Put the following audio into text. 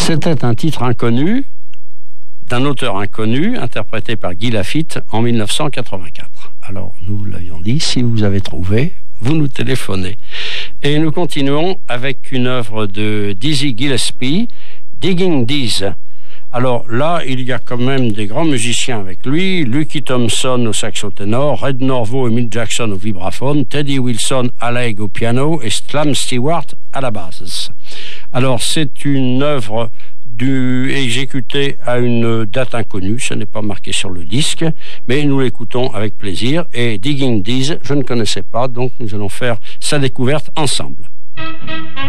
C'était un titre inconnu, d'un auteur inconnu, interprété par Guy Lafitte en 1984. Alors, nous vous l'avions dit, si vous avez trouvé, vous nous téléphonez. Et nous continuons avec une œuvre de Dizzy Gillespie, Digging Diz. Alors là, il y a quand même des grands musiciens avec lui, Lucky Thompson au saxo ténor, Red Norvo et Milt Jackson au vibraphone, Teddy Wilson à l'aigle au piano et Slam Stewart à la basse. Alors c'est une œuvre exécutée à une date inconnue, ce n'est pas marqué sur le disque, mais nous l'écoutons avec plaisir. Et Digging Diz, je ne connaissais pas, donc nous allons faire sa découverte ensemble.